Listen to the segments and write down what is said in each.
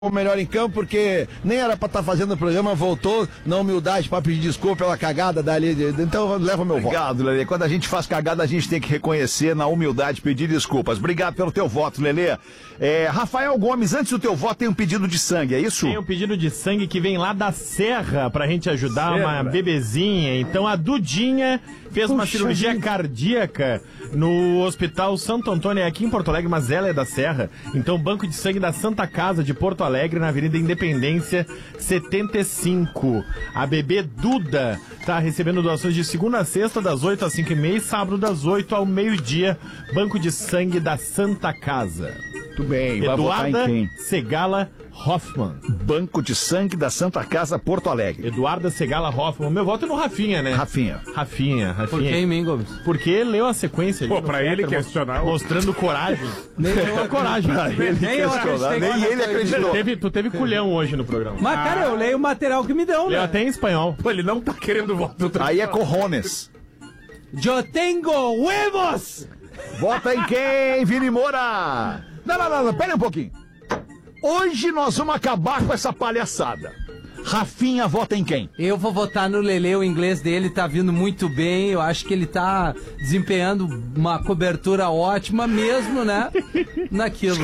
o melhor em campo, porque nem era pra estar fazendo o programa, voltou na humildade pra pedir desculpa pela cagada dali. Então leva meu voto. Obrigado, Lelê. Quando a gente faz cagada, a gente tem que reconhecer na humildade, pedir desculpas. Obrigado pelo teu voto, Lelê. Rafael Gomes, antes do teu voto tem um pedido de sangue, é isso? Tem um pedido de sangue que vem lá da Serra pra gente ajudar uma bebezinha. Então a Dudinha fez uma cirurgia cardíaca no Hospital Santo Antônio, aqui em Porto Alegre, mas ela é da Serra. Então banco de sangue da Santa Casa de Porto Alegre, na Avenida Independência 75. A bebê Duda tá recebendo doações de segunda a sexta, das 8 às 5h30, e sábado das 8 ao meio-dia. Banco de sangue da Santa Casa. Muito bem, vai votar em quem? Segala Hoffmann. Banco de sangue da Santa Casa, Porto Alegre. Eduarda Segala Hoffmann. Meu voto é no Rafinha, né? Rafinha. Por que em mim, Gomes? Porque leu a sequência. Pô, pra ele questionar. Mostrando coragem. Nem eu coragem. Pra ele questionar, nem ele acreditou. Tu teve culhão hoje no programa. Mas, cara, eu leio o material que me deu, né? Leu até em espanhol. Pô, ele não tá querendo voto. Aí é cojones. Eu tenho huevos! Vota em quem, Vini Moura? Não, pera um pouquinho. Hoje nós vamos acabar com essa palhaçada. Rafinha vota em quem? Eu vou votar no Lelê, o inglês dele tá vindo muito bem, eu acho que ele tá desempenhando uma cobertura ótima mesmo, né? Naquilo.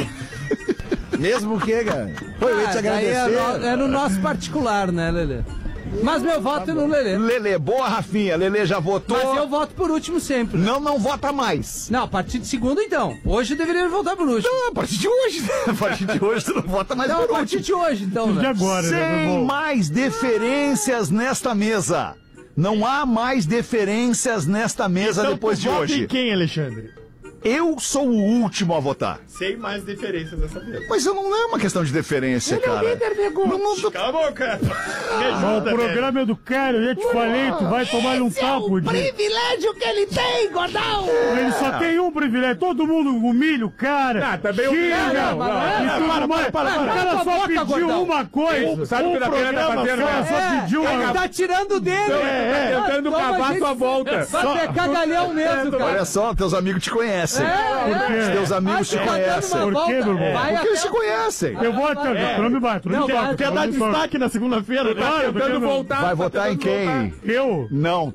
Mesmo o quê, cara? Pô, eu ia te agradecer. É no nosso particular, né, Lelê? Mas meu voto é no Lelê. Lelê, boa, Rafinha. Lelê já votou. Mas eu voto por último sempre. Não vota mais. Não, a partir de segunda, então. Hoje eu deveria votar por último. Não, a partir de hoje. A partir de hoje tu não vota mais Não, por a partir último. de hoje, então, né? Agora, Sem mais deferências nesta mesa. Não há mais deferências nesta mesa Então, depois de tu vota hoje. em quem, Alexandre? Eu sou o último a votar. Sem mais deferências dessa vez. Mas não é uma questão de deferência, cara. Ele é o líder, nego. Não, Cala a boca. Me ajuda, O programa é do cara, eu já te falei, tu vai tomar um papo de... privilégio que ele tem, gordão! Ele só tem um privilégio, todo mundo humilha o cara. Ah, também xinga, para. O cara só pediu uma coisa. Sabe o que a pena tá fazendo? O cara só pediu Ele uma... tá tirando dele! Tá tentando cavar sua volta. Vai ter cagalhão mesmo, cara. Olha só, teus amigos te conhecem. quê? Teus amigos te conhecem. Por quê, meu irmão? Porque eles te conhecem. Eu vou até... Tu não me bate, tu não me toca. Quer dar destaque na segunda-feira? Claro, Tentando voltar. Vai votar em quem? Eu? Não.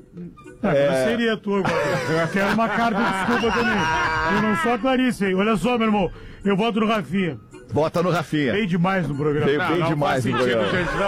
Mas seria tu agora. Eu quero uma carta de desculpa também. Eu não sou a Clarice, hein? Olha só, meu irmão. Eu voto no Rafinha. Vota no Rafinha. Bem demais no programa. Veio bem demais no programa.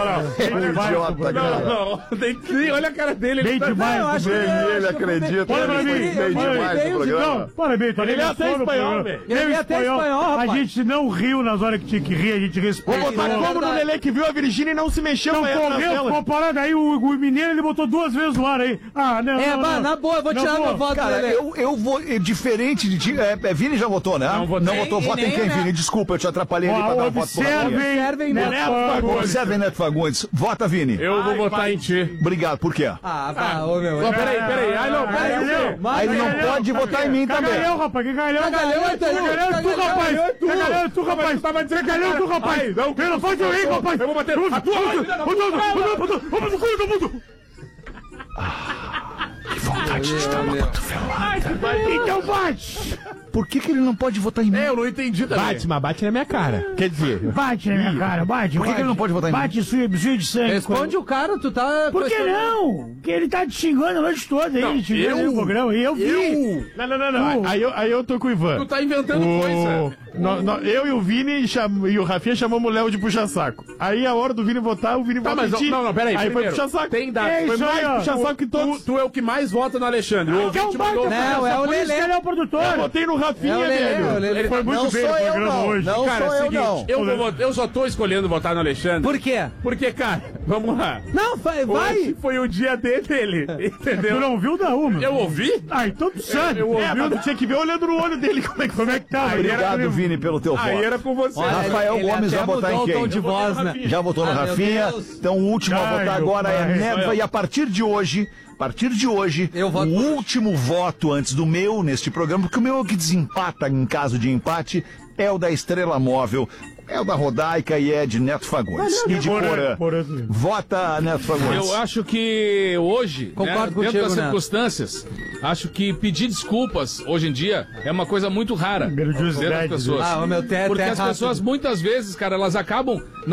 Bem demais no Idiota, programa. cara. Não, tem que... Olha a cara dele. Bem demais no programa. Ele acredita. Olha pra mim. Bem demais no programa. Não, parabéns, Ele é até espanhol, velho. Ele é até espanhol, rapaz. A gente não riu nas horas que tinha que rir, a gente respeitou. Vou botar como no Lelê que viu a Virgínia e não se mexeu Não pra ela na correu, tela. ficou parado. Aí o mineiro ele botou 2 vezes no ar aí. Ah, não. não. Na boa, eu vou tirar meu voto, Cara, Lelê. eu vou... Diferente de ti... Vini já votou, né? Não votei. Não votou. Vota em quem, Vini? Desculpa, eu te atrapalhei ali pra dar voto pro Rafinha. Observem, Observem, Neto Fagundes. Vota, Vini. Eu vou votar em ti. Obrigado. Por quê? Ô, meu. Peraí. Ai, não, peraí. Aí ele não pode votar em mim também. Cagalhão, rapaz, que galhão. Cagalhão é tu, Cagalhão é tu, rapaz. tu. Cagalhão é tu, rapaz. Tava dizendo Cagalhão é tu, rapaz. Ai, não. Eu não pode ir, rapaz. Eu vou bater. Que vontade de dar uma cotovelada. Então bate. Por que ele não pode votar em mim? Eu não entendi também. Bate, mas bate na minha cara. Quer dizer... Bate na minha cara, bate. Por que ele não pode votar em mim? Bate suja de sangue. Responde o cara, tu tá... Por que não? Porque ele tá te xingando a noite toda aí, ele te xingando no programa. E eu vi. Não. Aí eu tô com o Ivan. Tu tá inventando coisa. Eu e o Vini e o Rafinha chamamos o Léo de puxa-saco. Aí a hora do Vini votar, o Vini Tá, vota mas em ti. não, peraí. Aí foi primeiro, puxa-saco. Tem dado. É Foi isso mais aí, ó. puxa-saco que todos. Tu é o que mais vota no Alexandre. O ouvinte mandou. Não, é o Por isso que Lelê. ele é o produtor. Eu votei no Rafinha, velho. Ele foi muito Não bem sou no eu, programa não. hoje. Não Cara, sou eu, seguinte, não. eu só tô escolhendo votar no Alexandre. Por quê? Porque, cara, vamos lá. Não, vai. Hoje foi o dia dele, Tu entendeu? não viu da uma? Eu ouvi? Ah, então tu sabe. Eu ouvi. Mas tu tinha que ver olhando no olho dele como é que tá. Obrigado, Vini, pelo teu voto. Aí era com você. Rafael Ele Gomes até vai votar em mudou o quem? tom de voz, né? Já votou no Ah, meu Rafinha. Deus. Então o último a Ai, votar meu agora é pai. Neva. E a partir de hoje, Eu voto o por último voto antes do meu neste programa, porque o meu é o que desempata em caso de empate, é o da Estrela Móvel. É o da Rodaica e é de Neto Fagundes. E de Porã. Vota, Neto Fagundes. Eu acho que hoje, Concordo dentro contigo, das Neto. circunstâncias, acho que pedir desculpas hoje em dia é uma coisa muito rara dentro das pessoas. Ah, o meu Porque as pessoas, muitas vezes, cara, elas acabam